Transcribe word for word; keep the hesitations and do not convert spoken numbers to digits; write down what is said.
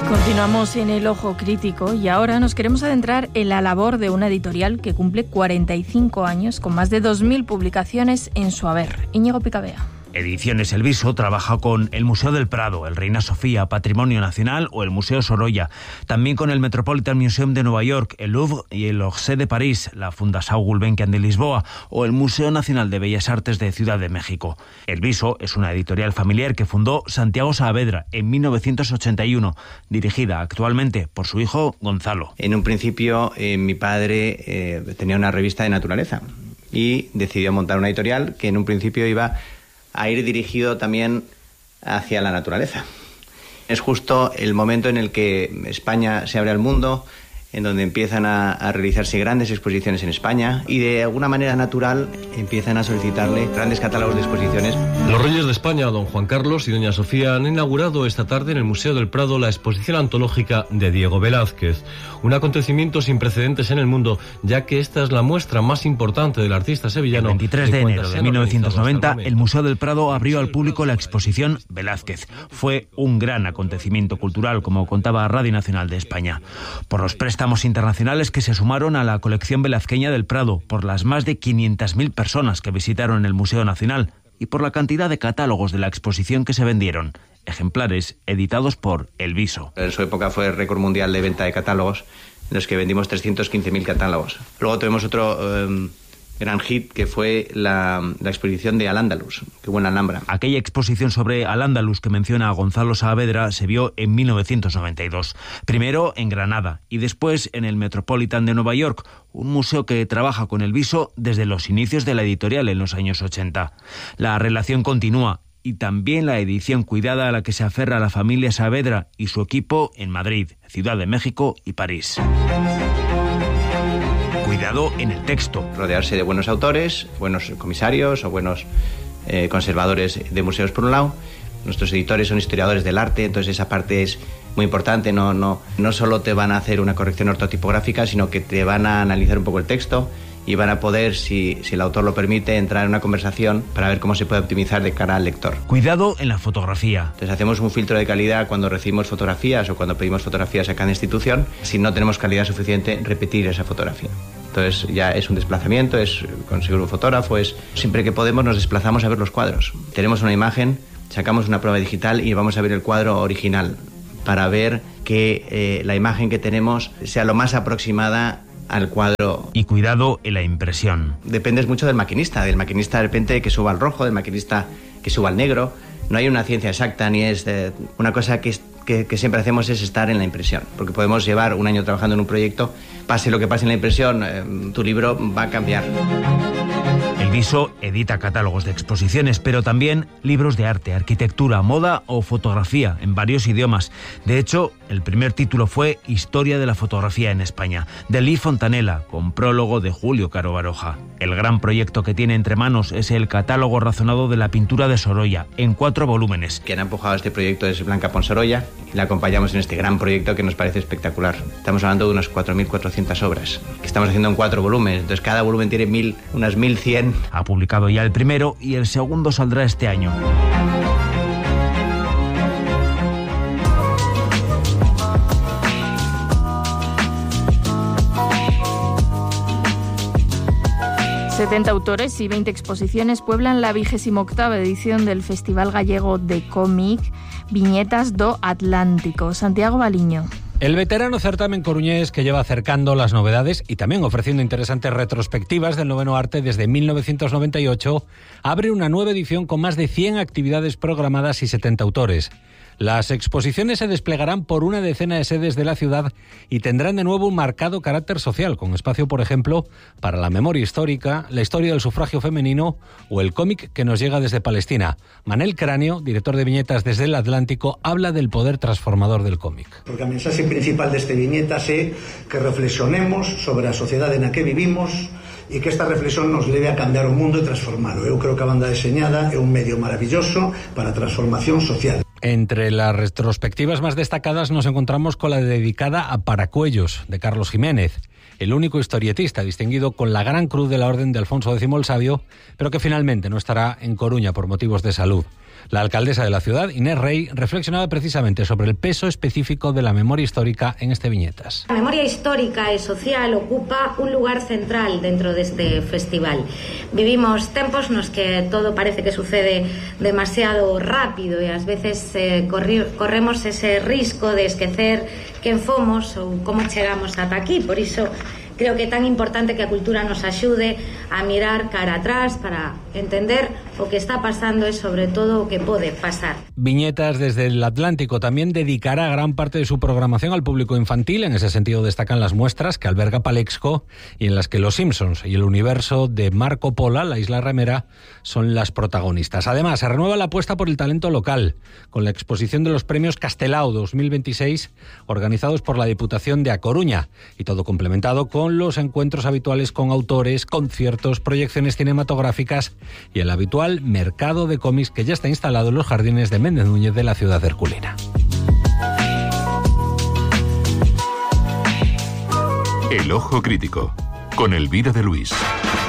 Continuamos en el Ojo Crítico y ahora nos queremos adentrar en la labor de una editorial que cumple cuarenta y cinco años con más de dos mil publicaciones en su haber. Íñigo Picabea. Ediciones El Viso trabaja con el Museo del Prado, el Reina Sofía, Patrimonio Nacional o el Museo Sorolla. También con el Metropolitan Museum de Nueva York, el Louvre y el Orsay de París, la Fundação Gulbenkian de Lisboa o el Museo Nacional de Bellas Artes de Ciudad de México. El Viso es una editorial familiar que fundó Santiago Saavedra en mil novecientos ochenta y uno, dirigida actualmente por su hijo Gonzalo. En un principio eh, mi padre eh, tenía una revista de naturaleza y decidió montar una editorial que en un principio iba a ir dirigido también hacia la naturaleza. Es justo el momento en el que España se abre al mundo, en donde empiezan a, a realizarse grandes exposiciones en España y de alguna manera natural empiezan a solicitarle grandes catálogos de exposiciones. Los reyes de España, don Juan Carlos y doña Sofía, han inaugurado esta tarde en el Museo del Prado la exposición antológica de Diego Velázquez, un acontecimiento sin precedentes en el mundo, ya que esta es la muestra más importante del artista sevillano. El veintitrés de enero de mil novecientos noventa, el Museo del Prado abrió al público la exposición Velázquez. Fue un gran acontecimiento cultural, como contaba Radio Nacional de España, por los préstamos internacionales que se sumaron a la colección velazqueña del Prado, por las más de quinientas mil personas que visitaron el Museo Nacional y por la cantidad de catálogos de la exposición que se vendieron, ejemplares editados por El Viso. En su época fue el récord mundial de venta de catálogos, en los que vendimos trescientos quince mil catálogos. Luego tuvimos otro eh, gran hit, que fue la, la exposición de Al-Ándalus, que hubo en Alhambra. Aquella exposición sobre Al-Ándalus que menciona a Gonzalo Saavedra se vio en mil novecientos noventa y dos. Primero en Granada y después en el Metropolitan de Nueva York, un museo que trabaja con El Viso desde los inicios de la editorial en los años ochenta. La relación continúa y también la edición cuidada a la que se aferra la familia Saavedra y su equipo en Madrid, Ciudad de México y París. Cuidado en el texto. Rodearse de buenos autores, buenos comisarios o buenos eh, conservadores de museos por un lado. Nuestros editores son historiadores del arte, entonces esa parte es muy importante. No, no, no solo te van a hacer una corrección ortotipográfica, sino que te van a analizar un poco el texto y van a poder, si, si el autor lo permite, entrar en una conversación para ver cómo se puede optimizar de cara al lector. Cuidado en la fotografía. Entonces hacemos un filtro de calidad cuando recibimos fotografías o cuando pedimos fotografías a cada institución. Si no tenemos calidad suficiente, repetir esa fotografía. Entonces ya es un desplazamiento, es conseguir un fotógrafo, es siempre que podemos nos desplazamos a ver los cuadros. Tenemos una imagen, sacamos una prueba digital y vamos a ver el cuadro original para ver que eh, la imagen que tenemos sea lo más aproximada al cuadro. Y cuidado en la impresión. Dependes mucho del maquinista, del maquinista de repente que suba al rojo, del maquinista que suba al negro. No hay una ciencia exacta ni es eh, una cosa que, que, que siempre hacemos es estar en la impresión, porque podemos llevar un año trabajando en un proyecto, pase lo que pase en la impresión, eh, tu libro va a cambiar. El Viso edita catálogos de exposiciones, pero también libros de arte, arquitectura, moda o fotografía en varios idiomas. De hecho, el primer título fue Historia de la fotografía en España, de Lee Fontanella, con prólogo de Julio Caro Baroja. El gran proyecto que tiene entre manos es el catálogo razonado de la pintura de Sorolla, en cuatro volúmenes. Quien ha empujado este proyecto es Blanca Ponsorolla y la acompañamos en este gran proyecto que nos parece espectacular. Estamos hablando de unas cuatro mil cuatrocientas obras que estamos haciendo en cuatro volúmenes, entonces cada volumen tiene mil, unas mil cien. Ha publicado ya el primero y el segundo saldrá este año. setenta autores y veinte exposiciones pueblan la vigésima octava edición del Festival Gallego de Cómic Viñetas do Atlántico. Santiago Baliño. El veterano certamen coruñés, que lleva acercando las novedades y también ofreciendo interesantes retrospectivas del noveno arte desde mil novecientos noventa y ocho, abre una nueva edición con más de cien actividades programadas y setenta autores. Las exposiciones se desplegarán por una decena de sedes de la ciudad y tendrán de nuevo un marcado carácter social, con espacio, por ejemplo, para la memoria histórica, la historia del sufragio femenino o el cómic que nos llega desde Palestina. Manel Cráneo, director de viñetas desde el Atlántico, habla del poder transformador del cómic. Porque a mensaxe principal deste viñetas é que reflexionemos sobre a sociedade na que vivimos e que esta reflexión nos leve a cambiar o mundo e transformalo. Eu creo que a banda deseñada é un medio maravilloso para a transformación social. Entre las retrospectivas más destacadas nos encontramos con la dedicada a Paracuellos, de Carlos Jiménez, el único historietista distinguido con la Gran Cruz de la Orden de Alfonso X el Sabio, pero que finalmente no estará en Coruña por motivos de salud. La alcaldesa de la ciudad, Inés Rey, reflexionaba precisamente sobre el peso específico de la memoria histórica en este Viñetas. La memoria histórica y social ocupa un lugar central dentro de este festival. Vivimos tempos nos que todo parece que sucede demasiado rápido e ás veces eh, corri, corremos ese risco de esquecer quen fomos ou como chegamos ata aquí. Por iso creo que é tan importante que a cultura nos axude a mirar cara atrás para entender o que está pasando e sobre todo o que pode pasar. Viñetas desde el Atlántico también dedicará gran parte de su programación al público infantil. En ese sentido destacan las muestras que alberga Palexco y en las que Los Simpsons y el universo de Marco Polo, la isla remera, son las protagonistas. Además, se renueva la apuesta por el talento local, con la exposición de los premios Castelao dos mil veintiséis, organizados por la Diputación de A Coruña, y todo complementado con los encuentros habituales con autores, conciertos, proyecciones cinematográficas y el habitual mercado de cómics que ya está instalado en los jardines de Méndez Núñez de la ciudad herculina. El Ojo Crítico, con Elvira de Luis.